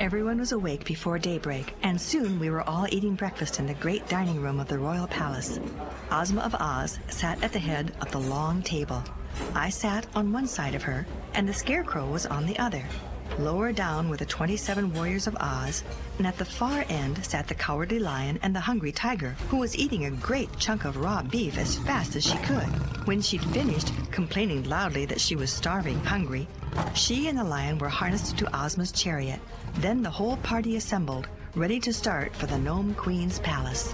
Everyone was awake before daybreak, and soon we were all eating breakfast in the great dining room of the royal palace. Ozma of Oz sat at the head of the long table. I sat on one side of her, and the Scarecrow was on the other. Lower down were the 27 warriors of Oz, and at the far end sat the Cowardly Lion and the Hungry Tiger, who was eating a great chunk of raw beef as fast as she could. When she'd finished, complaining loudly that she was starving hungry, she and the lion were harnessed to Ozma's chariot. Then the whole party assembled, ready to start for the Gnome Queen's palace.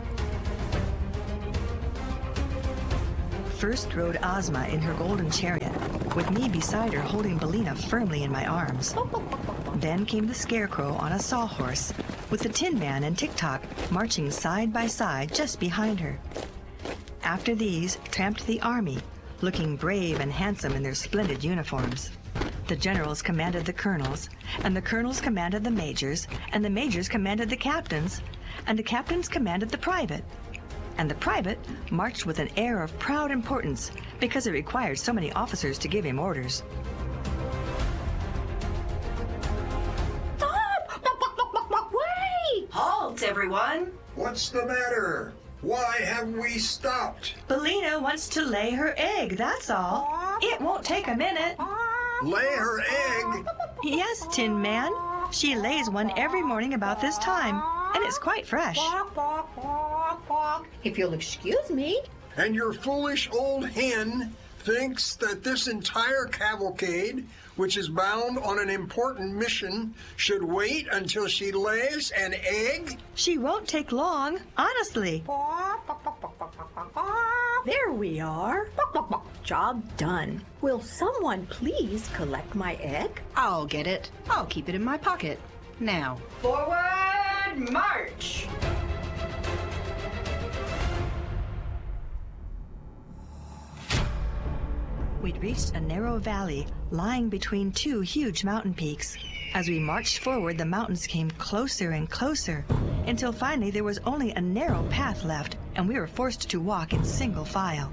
First rode Ozma in her golden chariot, with me beside her holding Billina firmly in my arms. Then came the Scarecrow on a sawhorse, with the Tin Man and Tik-Tok marching side by side just behind her. After these tramped the army, looking brave and handsome in their splendid uniforms. The generals commanded the colonels, and the colonels commanded the majors, and the majors commanded the captains, and the captains commanded the private. And the private marched with an air of proud importance because it required so many officers to give him orders. Stop! Wait! Halt, everyone! What's the matter? Why have we stopped? Billina wants to lay her egg, that's all. It won't take a minute. Lay her egg? Yes, Tin Man. She lays one every morning about this time, and it's quite fresh. If you'll excuse me. And your foolish old hen thinks that this entire cavalcade, which is bound on an important mission, should wait until she lays an egg? She won't take long, honestly. There we are. Job done. Will someone please collect my egg? I'll get it. I'll keep it in my pocket. Now. Forward march! We'd reached a narrow valley lying between two huge mountain peaks. As we marched forward, the mountains came closer and closer, until finally there was only a narrow path left, and we were forced to walk in single file.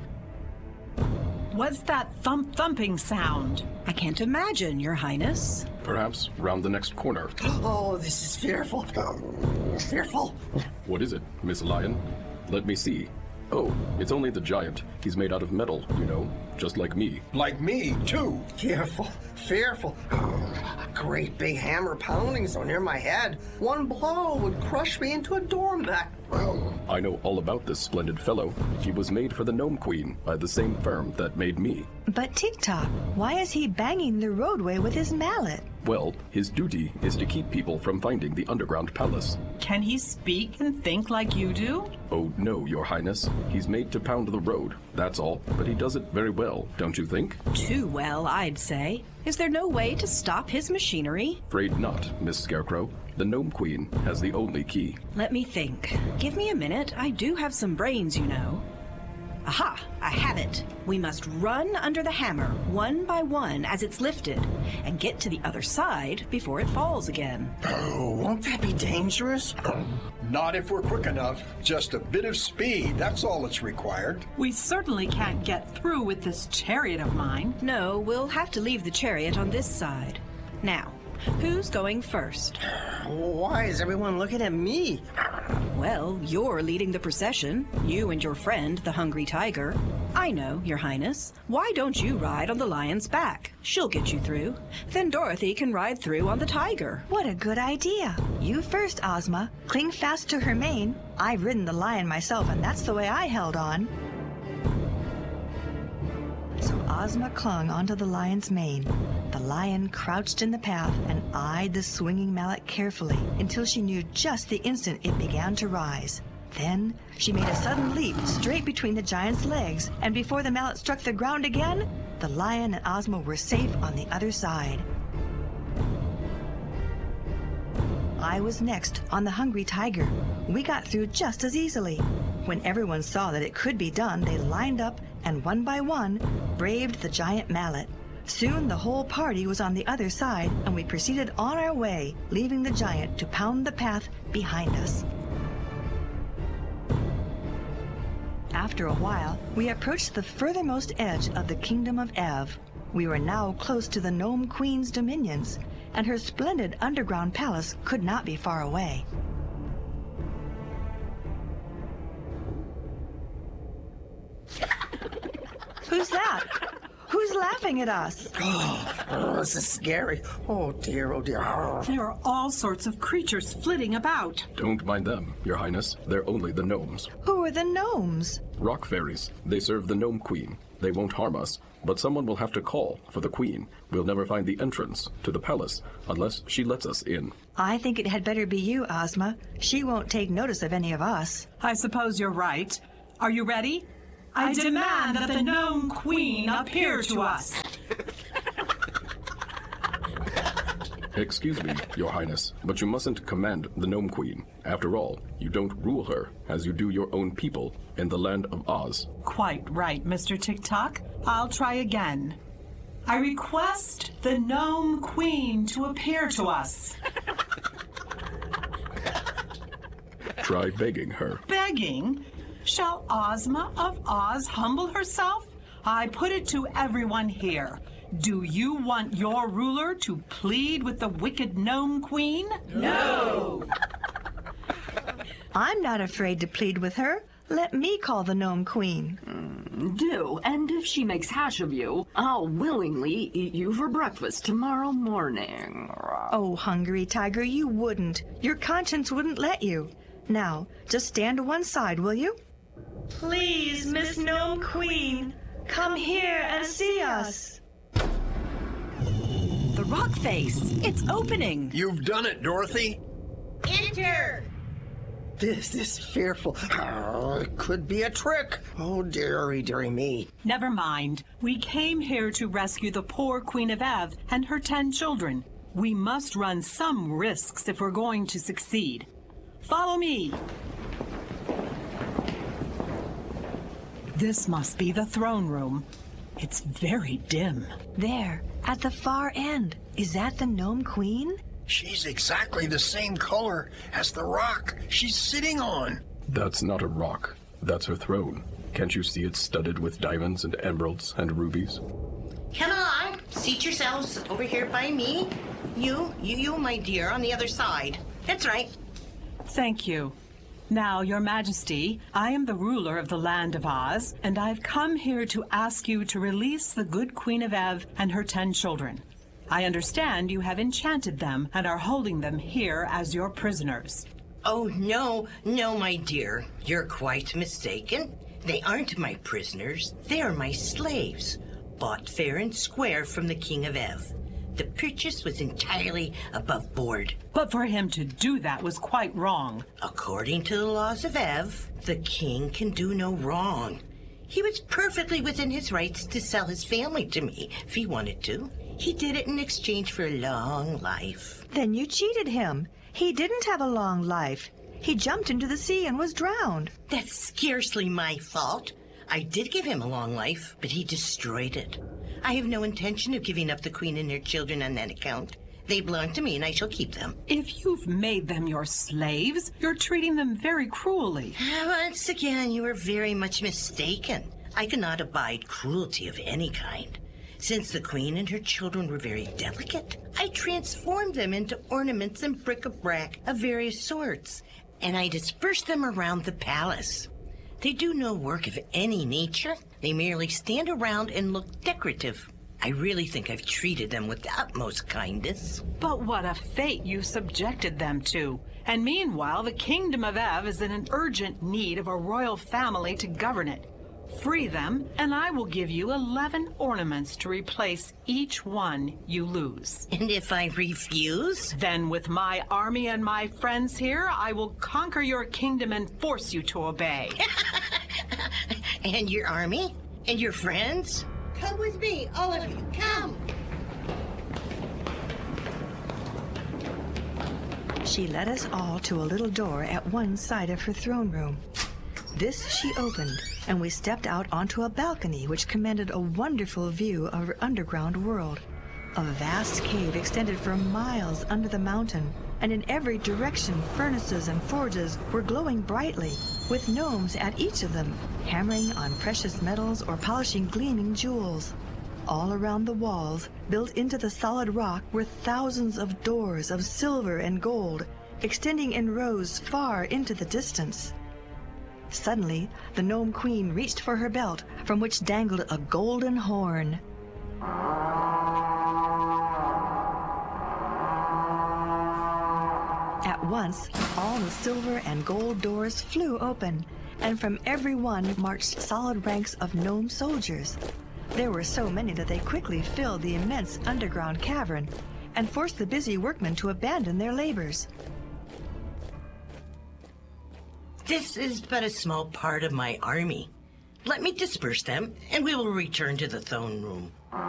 What's that thumping sound? I can't imagine, Your Highness. Perhaps round the next corner. Oh, this is fearful. Fearful. What is it, Miss Lion? Let me see. Oh, it's only the giant. He's made out of metal, you know, just like me. Like me, too. Fearful. Fearful. A great big hammer pounding so near my head. One blow would crush me into a doormat. I know all about this splendid fellow. He was made for the Gnome Queen by the same firm that made me. But Tik-Tok, why is he banging the roadway with his mallet? Well, his duty is to keep people from finding the underground palace. Can he speak and think like you do? Oh, no, Your Highness. He's made to pound the road, that's all. But he does it very well, don't you think? Too well, I'd say. Is there no way to stop his machinery? Afraid not, Miss Scarecrow. The Gnome Queen has the only key. Let me think. Give me a minute. I do have some brains, you know. Aha! I have it. We must run under the hammer, one by one, as it's lifted, and get to the other side before it falls again. Oh, won't that be dangerous? Not if we're quick enough. Just a bit of speed, that's all that's required. We certainly can't get through with this chariot of mine. No, we'll have to leave the chariot on this side. Now, who's going first? Why is everyone looking at me? Well, you're leading the procession. You and your friend, the Hungry Tiger. I know, Your Highness. Why don't you ride on the lion's back? She'll get you through. Then Dorothy can ride through on the tiger. What a good idea. You first, Ozma. Cling fast to her mane. I've ridden the lion myself, and that's the way I held on. So Ozma clung onto the lion's mane. The lion crouched in the path and eyed the swinging mallet carefully until she knew just the instant it began to rise. Then she made a sudden leap straight between the giant's legs, and before the mallet struck the ground again, the lion and Ozma were safe on the other side. I was next on the Hungry Tiger. We got through just as easily. When everyone saw that it could be done, they lined up and one by one braved the giant mallet. Soon the whole party was on the other side, and we proceeded on our way, leaving the giant to pound the path behind us. After a while, we approached the furthermost edge of the kingdom of Ev. We were now close to the Gnome Queen's dominions, and her splendid underground palace could not be far away. Who's that? Who's laughing at us? Oh, this is scary. Oh, dear, oh, dear. Oh. There are all sorts of creatures flitting about. Don't mind them, Your Highness. They're only the gnomes. Who are the gnomes? Rock fairies. They serve the gnome queen. They won't harm us, but someone will have to call for the queen. We'll never find the entrance to the palace unless she lets us in. I think it had better be you, Ozma. She won't take notice of any of us. I suppose you're right. Are you ready? I demand that the gnome queen appear to us. Excuse me, Your Highness, but you mustn't command the gnome queen. After all, you don't rule her as you do your own people in the land of Oz. Quite right, Mr. Tick-Tock. I'll try again. I request the gnome queen to appear to us. Try begging her. Begging? Shall Ozma of Oz humble herself? I put it to everyone here. Do you want your ruler to plead with the wicked gnome queen? No! I'm not afraid to plead with her. Let me call the gnome queen. Do, and if she makes hash of you, I'll willingly eat you for breakfast tomorrow morning. Oh, Hungry Tiger, you wouldn't. Your conscience wouldn't let you. Now, just stand to one side, will you? Please, Miss Gnome Queen, come here and see us. The rock face! It's opening! You've done it, Dorothy. Enter! This is fearful. Oh, it could be a trick. Oh, dearie, dearie me. Never mind. We came here to rescue the poor Queen of Ev and her 10 children. We must run some risks if we're going to succeed. Follow me. This must be the throne room. It's very dim. There, at the far end. Is that the Gnome Queen? She's exactly the same color as the rock she's sitting on. That's not a rock. That's her throne. Can't you see it's studded with diamonds and emeralds and rubies? Come on, seat yourselves over here by me. You, my dear, on the other side. That's right. Thank you. Now, Your Majesty, I am the ruler of the land of Oz, and I've come here to ask you to release the good Queen of Ev and her 10 children. I understand you have enchanted them and are holding them here as your prisoners. Oh, no, my dear. You're quite mistaken. They aren't my prisoners. They're my slaves, bought fair and square from the King of Ev. The purchase was entirely above board. But for him to do that was quite wrong. According to the laws of Ev, the king can do no wrong. He was perfectly within his rights to sell his family to me if he wanted to. He did it in exchange for a long life. Then you cheated him. He didn't have a long life. He jumped into the sea and was drowned. That's scarcely my fault. I did give him a long life, but he destroyed it. I have no intention of giving up the queen and her children on that account. They belong to me, and I shall keep them. If you've made them your slaves, you're treating them very cruelly. Once again, you are very much mistaken. I cannot abide cruelty of any kind. Since the queen and her children were very delicate, I transformed them into ornaments and bric-a-brac of various sorts, and I dispersed them around the palace. They do no work of any nature. They merely stand around and look decorative. I really think I've treated them with the utmost kindness. But what a fate you subjected them to. And meanwhile, the Kingdom of Ev is in an urgent need of a royal family to govern it. Free them, and I will give you 11 ornaments to replace each one you lose. And if I refuse? Then with my army and my friends here, I will conquer your kingdom and force you to obey. And your army? And your friends? Come with me, all of you, come! She led us all to a little door at one side of her throne room. This she opened, and we stepped out onto a balcony which commanded a wonderful view of her underground world. A vast cave extended for miles under the mountain, and in every direction furnaces and forges were glowing brightly, with gnomes at each of them, hammering on precious metals or polishing gleaming jewels. All around the walls, built into the solid rock, were thousands of doors of silver and gold, extending in rows far into the distance. Suddenly, the Gnome Queen reached for her belt, from which dangled a golden horn. At once, all the silver and gold doors flew open, and from every one marched solid ranks of gnome soldiers. There were so many that they quickly filled the immense underground cavern and forced the busy workmen to abandon their labors. This is but a small part of my army. Let me disperse them, and we will return to the throne room.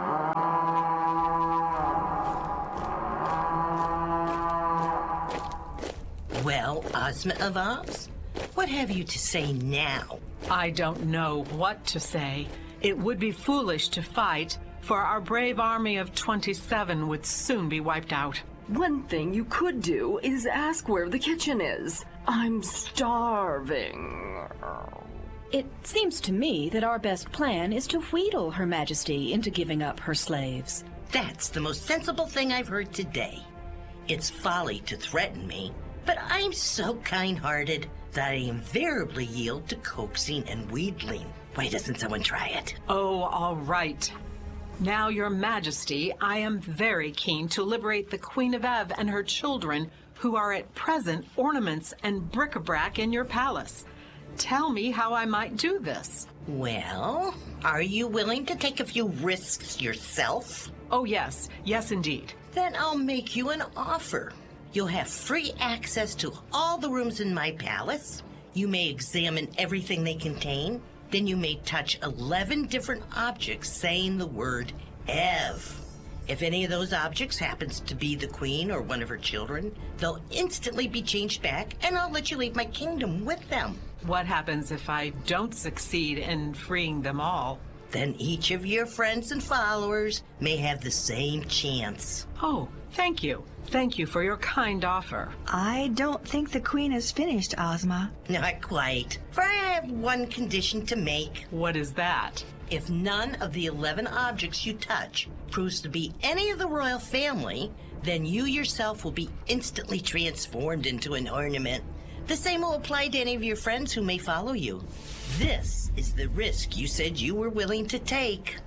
Well, Ozma of Oz, what have you to say now? I don't know what to say. It would be foolish to fight, for our brave army of 27 would soon be wiped out. One thing you could do is ask where the kitchen is. I'm starving. It seems to me that our best plan is to wheedle Her Majesty into giving up her slaves. That's the most sensible thing I've heard today. It's folly to threaten me, but I'm so kind-hearted that I invariably yield to coaxing and wheedling. Why doesn't someone try it? Oh, all right. Now, Your Majesty, I am very keen to liberate the Queen of Ev and her children, who are at present ornaments and bric-a-brac in your palace. Tell me how I might do this. Well, are you willing to take a few risks yourself? Oh, yes. Yes, indeed. Then I'll make you an offer. You'll have free access to all the rooms in my palace. You may examine everything they contain. Then you may touch 11 different objects saying the word Ev. If any of those objects happens to be the queen or one of her children, they'll instantly be changed back, and I'll let you leave my kingdom with them. What happens if I don't succeed in freeing them all? Then each of your friends and followers may have the same chance. Oh, thank you. Thank you for your kind offer. I don't think the Queen is finished, Ozma. Not quite, for I have one condition to make. What is that? If none of the 11 objects you touch proves to be any of the royal family, then you yourself will be instantly transformed into an ornament. The same will apply to any of your friends who may follow you. This is the risk you said you were willing to take.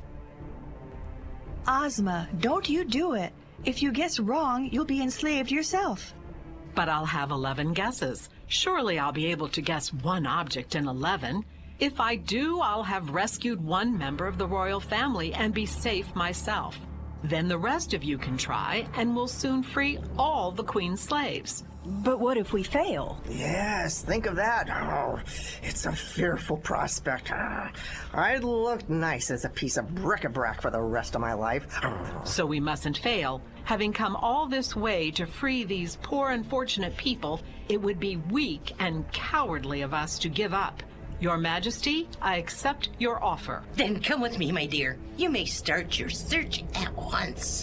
Ozma, don't you do it. If you guess wrong, you'll be enslaved yourself. But I'll have 11 guesses. Surely I'll be able to guess one object in 11. If I do, I'll have rescued one member of the royal family and be safe myself. Then the rest of you can try, and we'll soon free all the Queen's slaves. But what if we fail? Yes, think of that. Oh, it's a fearful prospect. I'd look nice as a piece of bric-a-brac for the rest of my life. So we mustn't fail. Having come all this way to free these poor unfortunate people, it would be weak and cowardly of us to give up. Your Majesty, I accept your offer. Then come with me, my dear. You may start your search at once.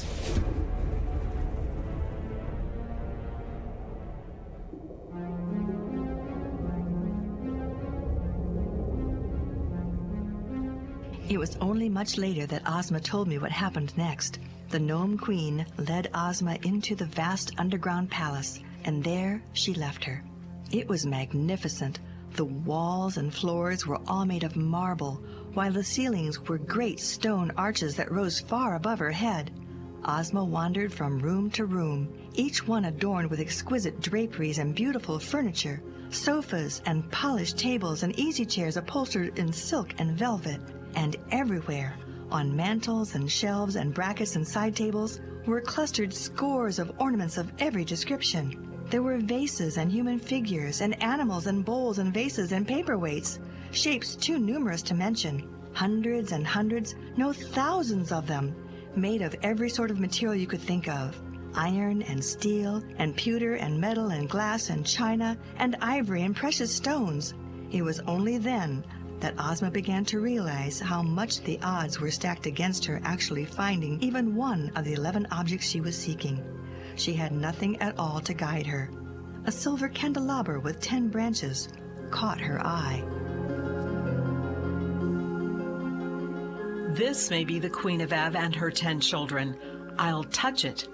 It was only much later that Ozma told me what happened next. The Gnome Queen led Ozma into the vast underground palace, and there she left her. It was magnificent. The walls and floors were all made of marble, while the ceilings were great stone arches that rose far above her head. Ozma wandered from room to room, each one adorned with exquisite draperies and beautiful furniture, sofas and polished tables and easy chairs upholstered in silk and velvet. And everywhere, on mantels and shelves and brackets and side tables, were clustered scores of ornaments of every description. There were vases and human figures and animals and bowls and vases and paperweights, shapes too numerous to mention. Hundreds and hundreds, no thousands of them, made of every sort of material you could think of. Iron and steel and pewter and metal and glass and china and ivory and precious stones. It was only then that Ozma began to realize how much the odds were stacked against her actually finding even one of the 11 objects she was seeking. She had nothing at all to guide her. A silver candelabra with 10 branches caught her eye. This may be the Queen of Ev and her 10 children. I'll touch it.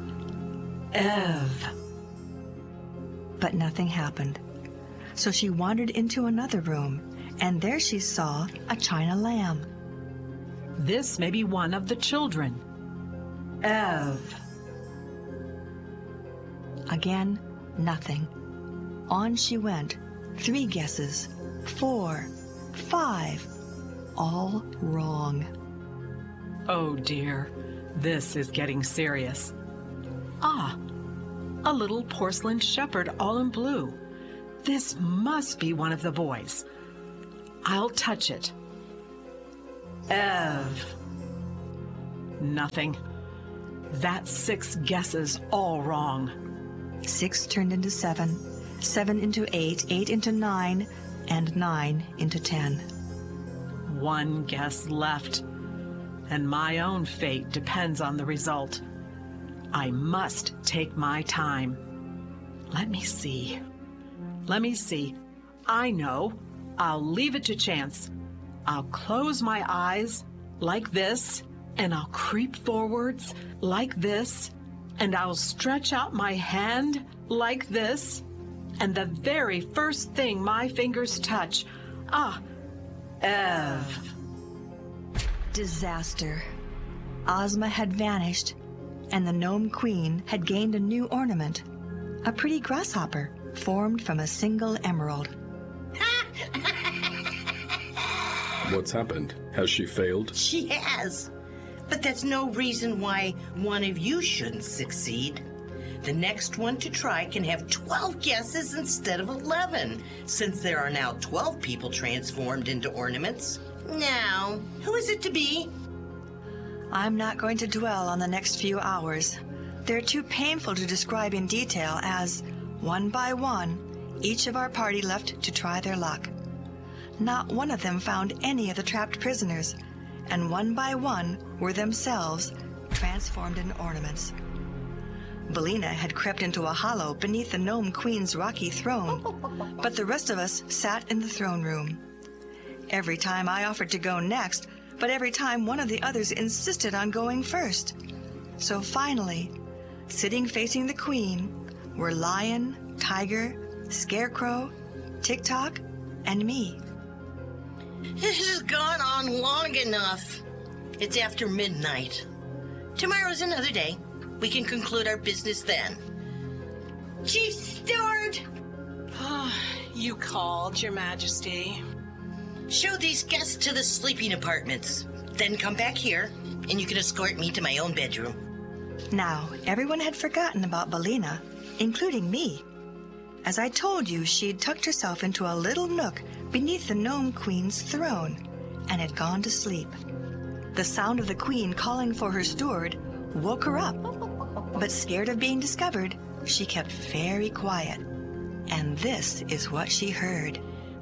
Ev. But nothing happened. So she wandered into another room, and there she saw a china lamb. This may be one of the children. Ev. Again, nothing. On she went. 3 guesses. 4, 5. All wrong. Oh dear, this is getting serious. Ah, a little porcelain shepherd all in blue. This must be one of the boys. I'll touch it. Ev. Nothing. That's 6 guesses all wrong. 6 turned into 7, 7 into 8, 8 into 9, and 9 into 10. 1 guess left, and my own fate depends on the result. I must take my time. Let me see. I know. I'll leave it to chance. I'll close my eyes like this, and I'll creep forwards like this, and I'll stretch out my hand like this, and the very first thing my fingers touch, Ev. Disaster. Ozma had vanished, and the Gnome Queen had gained a new ornament, a pretty grasshopper formed from a single emerald. What's happened? Has she failed? She has. But that's no reason why one of you shouldn't succeed. The next one to try can have 12 guesses instead of 11, since there are now 12 people transformed into ornaments. Now, who is it to be? I'm not going to dwell on the next few hours. They're too painful to describe in detail as, one by one, each of our party left to try their luck. Not one of them found any of the trapped prisoners, and one by one were themselves transformed into ornaments. Billina had crept into a hollow beneath the Gnome Queen's rocky throne, but the rest of us sat in the throne room. Every time I offered to go next, but every time one of the others insisted on going first. So finally, sitting facing the Queen were Lion, Tiger, Scarecrow, Tick-Tock, and me. This has gone on long enough. It's after midnight. Tomorrow's another day. We can conclude our business then. Chief Steward! You called, Your Majesty. Show these guests to the sleeping apartments. Then come back here, and you can escort me to my own bedroom. Now, everyone had forgotten about Billina, including me. As I told you, she'd tucked herself into a little nook beneath the Gnome Queen's throne and had gone to sleep. The sound of the Queen calling for her steward woke her up, but scared of being discovered, she kept very quiet. And this is what she heard.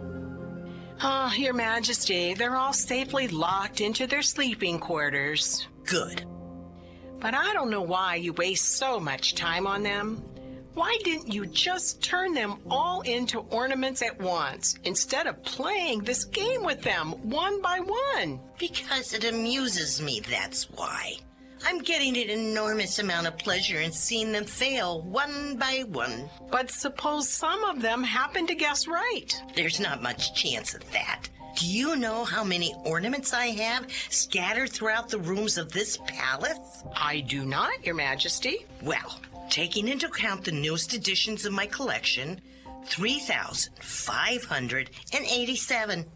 Oh, Your Majesty, they're all safely locked into their sleeping quarters. Good. But I don't know why you waste so much time on them. Why didn't you just turn them all into ornaments at once, instead of playing this game with them one by one? Because it amuses me, that's why. I'm getting an enormous amount of pleasure in seeing them fail one by one. But suppose some of them happen to guess right. There's not much chance of that. Do you know how many ornaments I have scattered throughout the rooms of this palace? I do not, Your Majesty. Well, taking into account the newest additions of my collection, 3,587.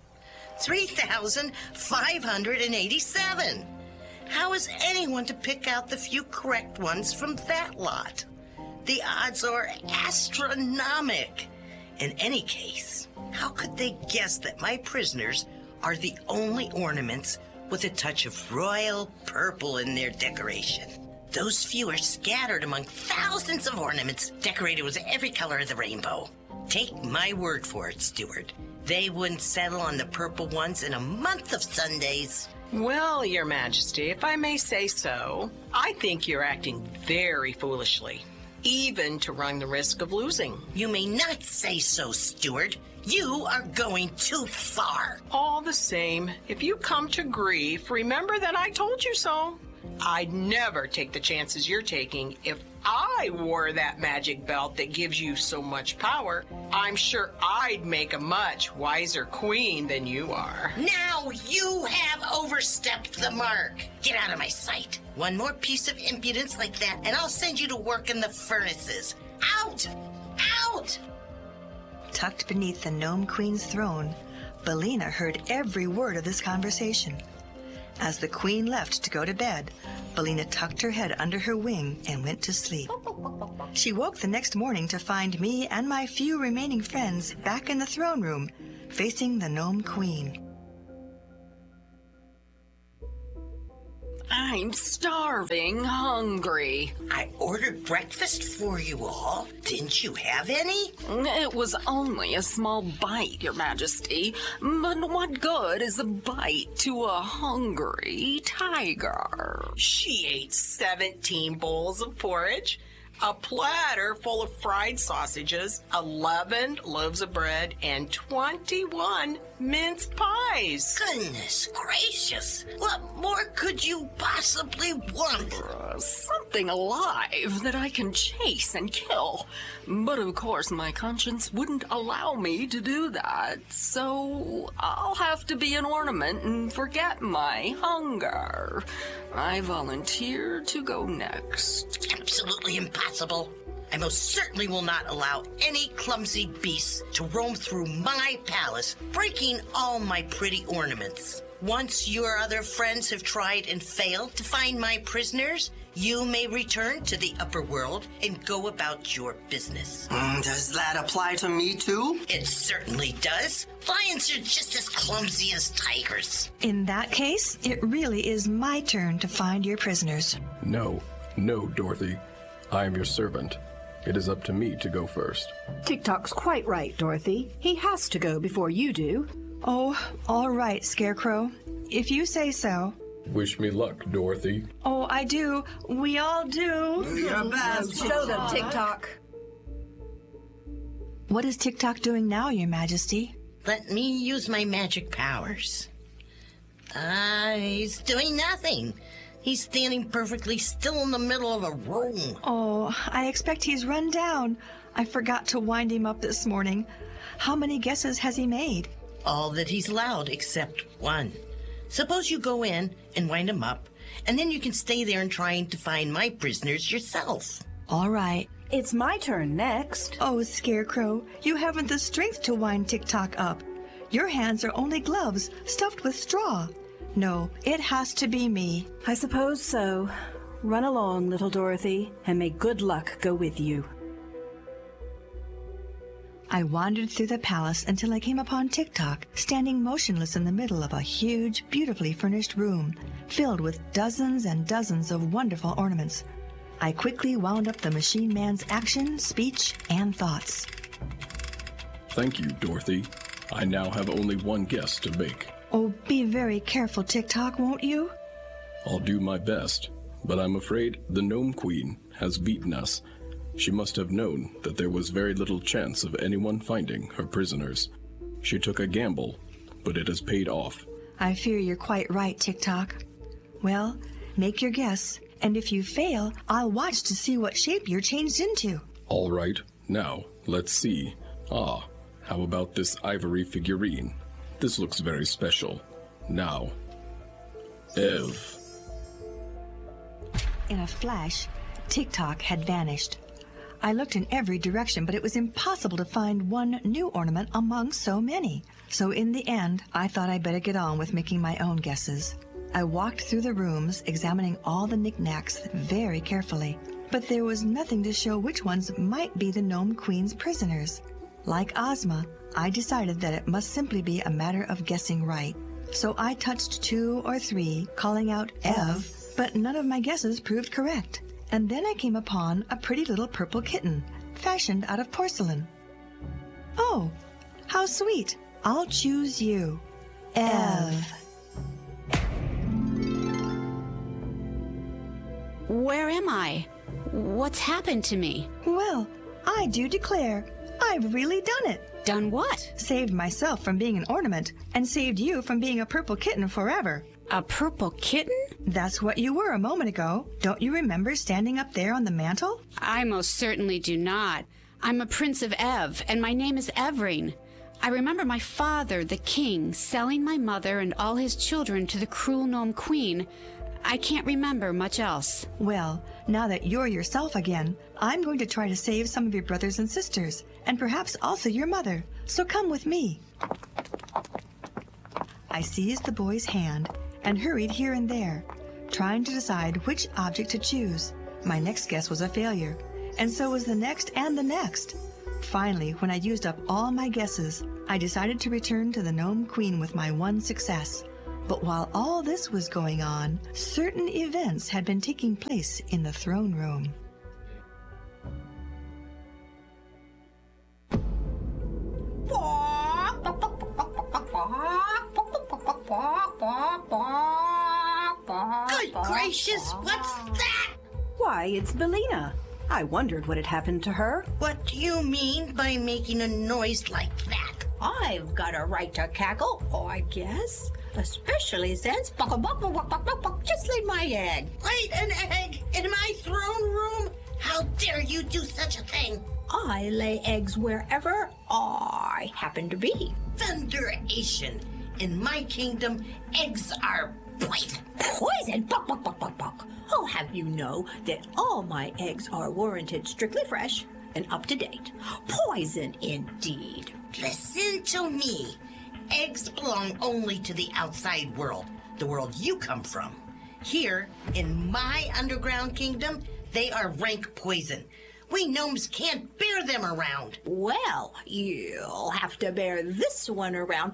3,587! How is anyone to pick out the few correct ones from that lot? The odds are astronomical. In any case, how could they guess that my prisoners are the only ornaments with a touch of royal purple in their decoration? Those few are scattered among thousands of ornaments decorated with every color of the rainbow. Take my word for it, Steward. They wouldn't settle on the purple ones in a month of Sundays. Well, Your Majesty, if I may say so, I think you're acting very foolishly, even to run the risk of losing. You may not say so, Steward. You are going too far. All the same, if you come to grief, remember that I told you so. I'd never take the chances you're taking. If I wore that magic belt that gives you so much power, I'm sure I'd make a much wiser queen than you are. Now you have overstepped the mark. Get out of my sight. One more piece of impudence like that, and I'll send you to work in the furnaces. Out! Out! Tucked beneath the Gnome Queen's throne, Belina heard every word of this conversation. As the queen left to go to bed, Belina tucked her head under her wing and went to sleep. She woke the next morning to find me and my few remaining friends back in the throne room, facing the Gnome Queen. I'm starving, hungry. I ordered breakfast for you all. Didn't you have any? It was only a small bite, Your Majesty. But what good is a bite to a hungry tiger? She ate 17 bowls of porridge, a platter full of fried sausages, 11 loaves of bread, and 21 minced pies. Goodness gracious. What more could you possibly want? Something alive that I can chase and kill. But of course my conscience wouldn't allow me to do that. So I'll have to be an ornament and forget my hunger. I volunteer to go next. Absolutely impossible. I most certainly will not allow any clumsy beasts to roam through my palace, breaking all my pretty ornaments. Once your other friends have tried and failed to find my prisoners, you may return to the upper world and go about your business. Does that apply to me too? It certainly does. Lions are just as clumsy as tigers. In that case, it really is my turn to find your prisoners. No, Dorothy. I am your servant. It is up to me to go first. Tick-Tock's quite right, Dorothy. He has to go before you do. Oh, all right, Scarecrow. If you say so. Wish me luck, Dorothy. Oh, I do. We all do. Do your best. Show them, Tick-Tock. What is Tick-Tock doing now, Your Majesty? Let me use my magic powers. He's doing nothing. He's standing perfectly still in the middle of a room. Oh, I expect he's run down. I forgot to wind him up this morning. How many guesses has he made? All that he's allowed except one. Suppose you go in and wind him up, and then you can stay there and trying to find my prisoners yourself. All right. It's my turn next. Oh, Scarecrow, you haven't the strength to wind Tick-Tock up. Your hands are only gloves stuffed with straw. No, it has to be me. I suppose so. Run along, little Dorothy, and may good luck go with you. I wandered through the palace until I came upon Tick-Tock, standing motionless in the middle of a huge, beautifully furnished room, filled with dozens and dozens of wonderful ornaments. I quickly wound up the machine man's action, speech, and thoughts. Thank you, Dorothy. I now have only one guess to make. Oh, be very careful, Tick-Tock, won't you? I'll do my best, but I'm afraid the Gnome Queen has beaten us. She must have known that there was very little chance of anyone finding her prisoners. She took a gamble, but it has paid off. I fear you're quite right, Tick-Tock. Well, make your guess, and if you fail, I'll watch to see what shape you're changed into. All right, now, let's see. How about this ivory figurine? This looks very special. Now, Ev. In a flash, Tick-Tock had vanished. I looked in every direction, but it was impossible to find one new ornament among so many. So in the end, I thought I'd better get on with making my own guesses. I walked through the rooms, examining all the knickknacks very carefully, but there was nothing to show which ones might be the Gnome Queen's prisoners. Like Ozma, I decided that it must simply be a matter of guessing right. So I touched 2 or 3, calling out Ev, but none of my guesses proved correct. And then I came upon a pretty little purple kitten, fashioned out of porcelain. Oh, how sweet. I'll choose you. Ev. Where am I? What's happened to me? Well, I do declare, I've really done it. Done what? Saved myself from being an ornament and saved you from being a purple kitten forever. A purple kitten? That's what you were a moment ago. Don't you remember standing up there on the mantel? I most certainly do not. I'm a Prince of Ev, and my name is Evring. I remember my father, the king, selling my mother and all his children to the cruel gnome queen. I can't remember much else. Well, now that you're yourself again, I'm going to try to save some of your brothers and sisters, and perhaps also your mother. So come with me. I seized the boy's hand and hurried here and there, trying to decide which object to choose. My next guess was a failure, and so was the next and the next. Finally, when I used up all my guesses, I decided to return to the Gnome Queen with my one success. But while all this was going on, certain events had been taking place in the throne room. Good gracious, what's that? Why, it's Belina. I wondered what had happened to her. What do you mean by making a noise like that? I've got a right to cackle, I guess. Especially since just laid my egg. Laid an egg in my throne room? How dare you do such a thing? I lay eggs wherever I happen to be. Thunderation. In my kingdom, eggs are poison. Poison? I'll have you know that all my eggs are warranted strictly fresh and up to date. Poison indeed. Listen to me. Eggs belong only to the outside world, the world you come from. Here, in my underground kingdom, they are rank poison. We gnomes can't bear them around. Well, you'll have to bear this one around.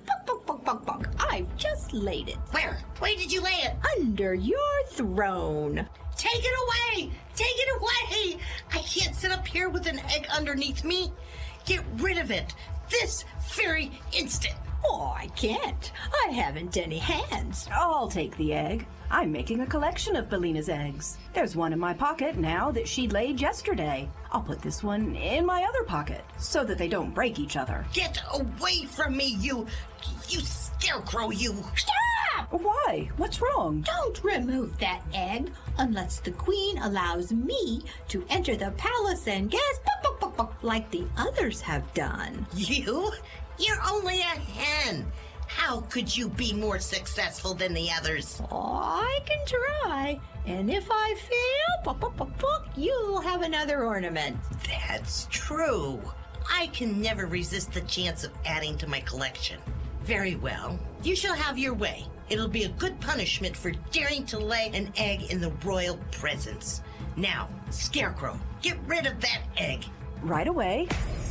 I've just laid it. Where? Where did you lay it? Under your throne. Take it away! Take it away! I can't sit up here with an egg underneath me. Get rid of it this very instant. Oh, I can't. I haven't any hands. I'll take the egg. I'm making a collection of Belina's eggs. There's one in my pocket now that she laid yesterday. I'll put this one in my other pocket so that they don't break each other. Get away from me, you scarecrow, you. Stop! Why? What's wrong? Don't remove that egg unless the queen allows me to enter the palace and guess like the others have done. You're only a hen. How could you be more successful than the others? I can try. And if I fail, you'll have another ornament. That's true. I can never resist the chance of adding to my collection. Very well. You shall have your way. It'll be a good punishment for daring to lay an egg in the royal presence. Now, Scarecrow, get rid of that egg. Right away.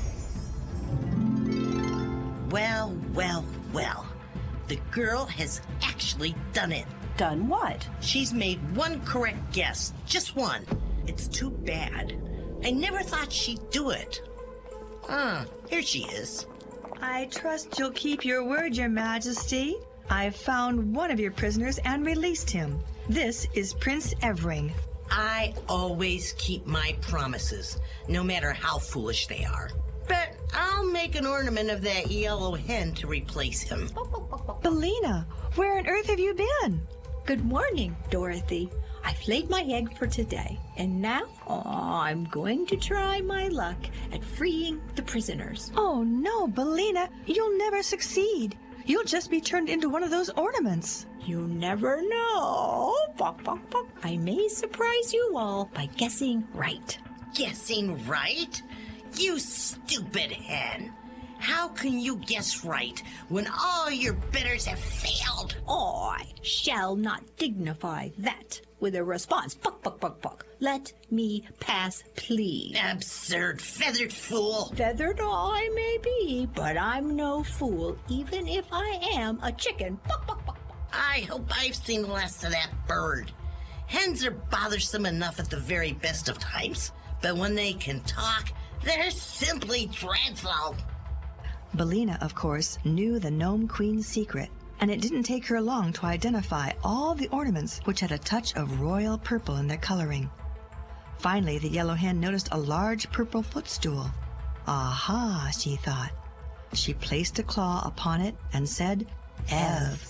Well, well, well. The girl has actually done it. Done what? She's made one correct guess. Just one. It's too bad. I never thought she'd do it. Here she is. I trust you'll keep your word, Your Majesty. I've found one of your prisoners and released him. This is Prince Evring. I always keep my promises, no matter how foolish they are. But I'll make an ornament of that yellow hen to replace him. Belina, where on earth have you been? Good morning, Dorothy. I've laid my egg for today, and now I'm going to try my luck at freeing the prisoners. Oh no, Belina, you'll never succeed. You'll just be turned into one of those ornaments. You never know. I may surprise you all by guessing right. Guessing right? You stupid hen. How can you guess right when all your bidders have failed? I shall not dignify that with a response. Let me pass, please. Absurd, feathered fool. Feathered I may be, but I'm no fool, even if I am a chicken. I hope I've seen the last of that bird. Hens are bothersome enough at the very best of times, but when they can talk, they're simply dreadful. Belina, of course, knew the Gnome Queen's secret, and it didn't take her long to identify all the ornaments which had a touch of royal purple in their coloring. Finally, the yellow hen noticed a large purple footstool. Aha, she thought. She placed a claw upon it and said, Ev.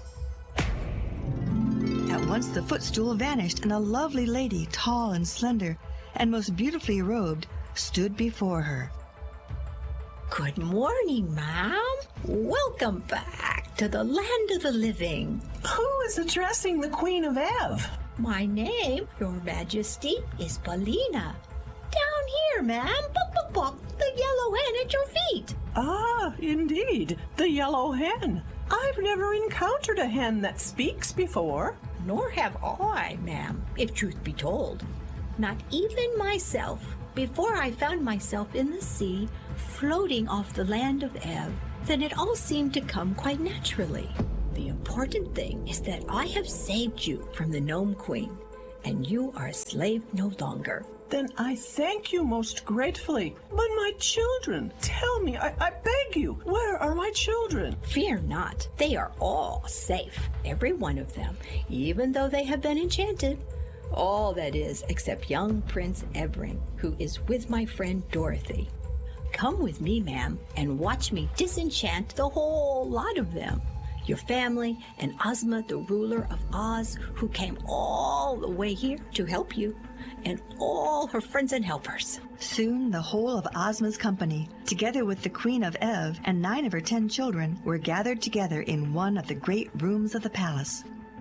At once the footstool vanished, and a lovely lady, tall and slender, and most beautifully robed, stood before her. Good morning, ma'am. Welcome back to the land of the living. Who is addressing the Queen of Ev? My name, Your Majesty, is Billina. Down here, ma'am. Buck, buck, buck, the yellow hen at your feet. Ah, indeed, the yellow hen. I've never encountered a hen that speaks before. Nor have I, ma'am, if truth be told. Not even myself, before I found myself in the sea, floating off the land of Ev, then it all seemed to come quite naturally. The important thing is that I have saved you from the Gnome Queen, and you are a slave no longer. Then I thank you most gratefully. But my children, tell me, I beg you, where are my children? Fear not, they are all safe, every one of them, even though they have been enchanted. All that is, except young Prince Evring, who is with my friend Dorothy. Come with me, ma'am, and watch me disenchant the whole lot of them. Your family, and Ozma, the ruler of Oz, who came all the way here to help you, and all her friends and helpers. Soon the whole of Ozma's company, together with the Queen of Ev and 9 of her 10 children, were gathered together in one of the great rooms of the palace.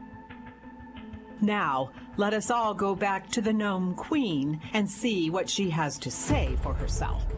Now, let us all go back to the Gnome Queen and see what she has to say for herself.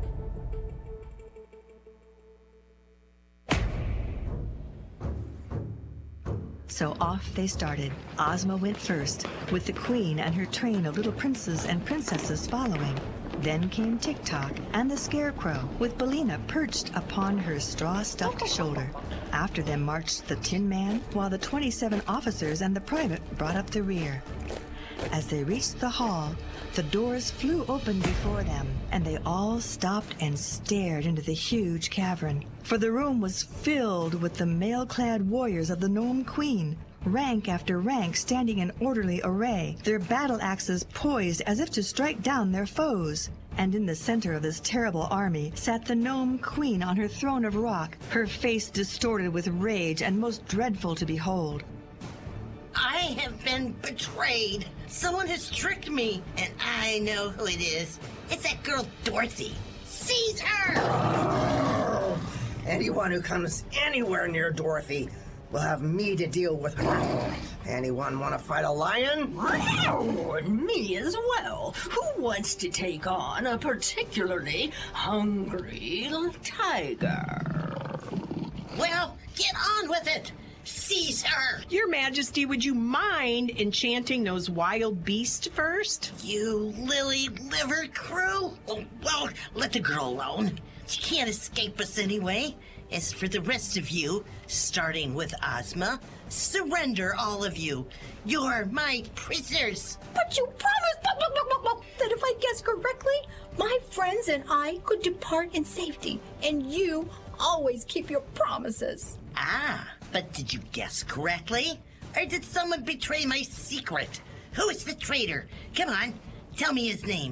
So off they started. Ozma went first, with the Queen and her train of little princes and princesses following. Then came Tik-Tok and the Scarecrow, with Billina perched upon her straw-stuffed shoulder. After them marched the Tin Man, while the 27 officers and the private brought up the rear. As they reached the hall, the doors flew open before them, and they all stopped and stared into the huge cavern. For the room was filled with the mail-clad warriors of the Gnome Queen, rank after rank standing in orderly array, their battle axes poised as if to strike down their foes. And in the center of this terrible army sat the Gnome Queen on her throne of rock, her face distorted with rage and most dreadful to behold. I have been betrayed. Someone has tricked me, and I know who it is. It's that girl Dorothy. Seize her! Anyone who comes anywhere near Dorothy will have me to deal with her. Anyone want to fight a lion? Oh, and me as well. Who wants to take on a particularly hungry tiger? Well, get on with it. Seize her! Your Majesty, would you mind enchanting those wild beasts first? You lily-liver crew? Oh, well, let the girl alone. She can't escape us anyway. As for the rest of you, starting with Ozma, surrender all of you. You're my prisoners. But you promised that if I guessed correctly, my friends and I could depart in safety, and you always keep your promises. Ah, but did you guess correctly? Or did someone betray my secret? Who is the traitor? Come on, tell me his name.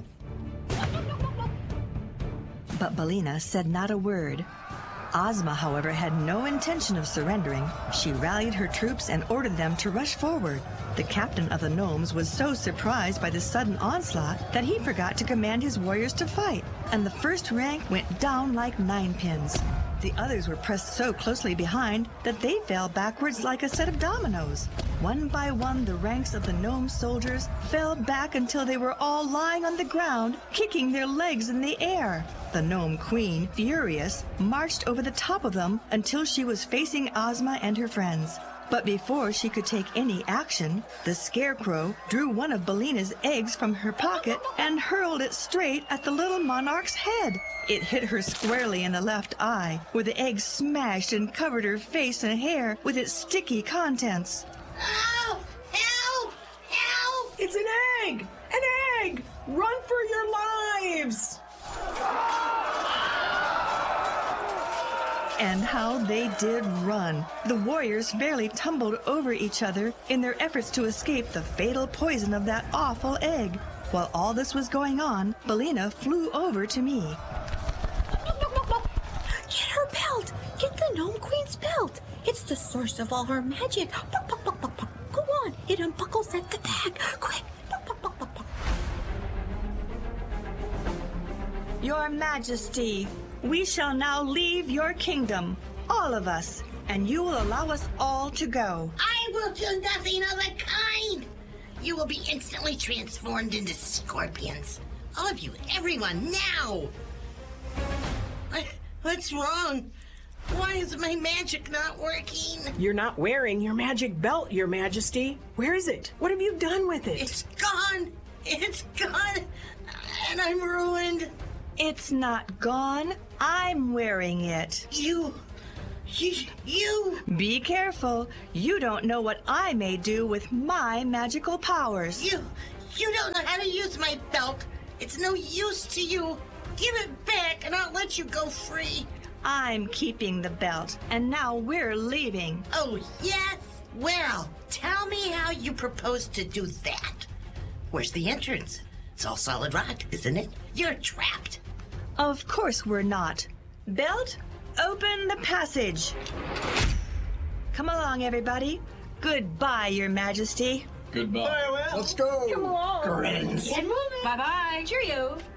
But Billina said not a word. Ozma, however, had no intention of surrendering. She rallied her troops and ordered them to rush forward. The captain of the gnomes was so surprised by the sudden onslaught that he forgot to command his warriors to fight, and the first rank went down like 9 pins. The others were pressed so closely behind that they fell backwards like a set of dominoes. One by one, the ranks of the gnome soldiers fell back until they were all lying on the ground, kicking their legs in the air. The Gnome Queen, furious, marched over the top of them until she was facing Ozma and her friends. But before she could take any action, the Scarecrow drew one of Billina's eggs from her pocket and hurled it straight at the little monarch's head. It hit her squarely in the left eye, where the egg smashed and covered her face and hair with its sticky contents. Help! Help! Help! It's an egg! An egg! Run for your lives! And how they did run! The warriors fairly tumbled over each other in their efforts to escape the fatal poison of that awful egg. While all this was going on, Billina flew over to me. Get her belt! Get the Gnome Queen's belt! It's the source of all her magic. Puck, puck, puck, puck, puck. Go on, it unbuckles at the back. Quick! Puck, puck, puck, puck, puck. Your Majesty, we shall now leave your kingdom, all of us, and you will allow us all to go. I will do nothing of the kind. You will be instantly transformed into scorpions. All of you, everyone, now. What's wrong? Why is my magic not working? You're not wearing your magic belt, Your Majesty. Where is it? What have you done with it? It's gone. It's gone. And I'm ruined. It's not gone. I'm wearing it. You. Be careful. You don't know what I may do with my magical powers. You don't know how to use my belt. It's no use to you. Give it back and I'll let you go free. I'm keeping the belt, and now we're leaving. Oh, yes? Well, tell me how you propose to do that. Where's the entrance? It's all solid rock, isn't it? You're trapped. Of course we're not. Belt, open the passage. Come along, everybody. Goodbye, Your Majesty. Goodbye. Let's go. Come along. Grins. Get moving. Bye-bye. Cheerio.